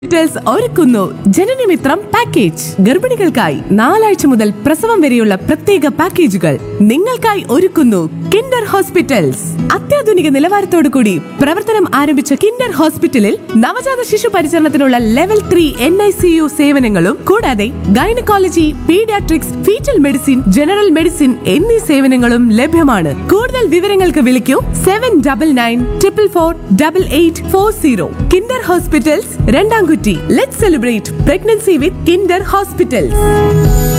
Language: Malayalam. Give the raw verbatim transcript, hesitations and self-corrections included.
ഹോസ്പിറ്റൽസ് ഒരുക്കുന്നു ജനനമിത്രം പാക്കേജ്. ഗർഭിണികൾക്കായി നാലാഴ്ച മുതൽ പ്രസവം വരെയുള്ള പ്രത്യേക പാക്കേജുകൾ നിങ്ങൾക്കായി ഒരുക്കുന്നു കിൻഡർ ഹോസ്പിറ്റൽസ്. അത്യാധുനിക നിലവാരത്തോടു കൂടി പ്രവർത്തനം ആരംഭിച്ച കിൻഡർ ഹോസ്പിറ്റലിൽ നവജാത ശിശു പരിചരണത്തിനുള്ള level three N I C U സേവനങ്ങളും കൂടാതെ gynaecology, paediatrics, fetal medicine, general medicine എന്നീ സേവനങ്ങളും ലഭ്യമാണ്. കൂടുതൽ വിവരങ്ങൾക്ക് വിളിക്കൂ seven double nine triple four double eight four zero. Kinder hospitals രണ്ടാംകുറ്റി. Let's celebrate pregnancy with Kinder hospitals.